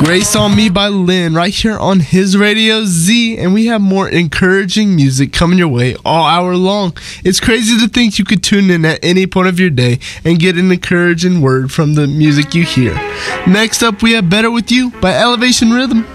Grace on Me by Lynn right here on his Radio Z, and we have more encouraging music coming your way all hour long. It's crazy to think you could tune in at any point of your day and get an encouraging word from the music you hear. Next up, we have Better With You by Elevation Rhythm.